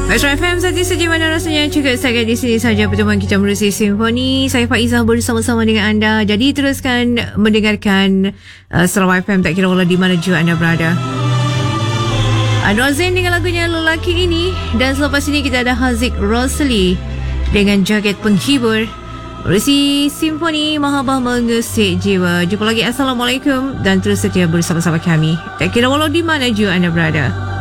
Metro FM saja mana rasanya cukup setakat di sini saja pertemuan kita menerusi Simfoni. Saya Faizah bersama-sama dengan anda. Jadi teruskan mendengarkan Sarawak FM, tak kira walau di mana juga anda berada. Anwar Zain dengan lagunya Lelaki Ini, dan selepas ini kita ada Haziq Rosli dengan Jaget Penghibur. Menerusi Simfoni Mahabah Mengusik Jiwa. Jumpa lagi. Assalamualaikum dan terus setia bersama-sama kami, tak kira walau di mana juga anda berada.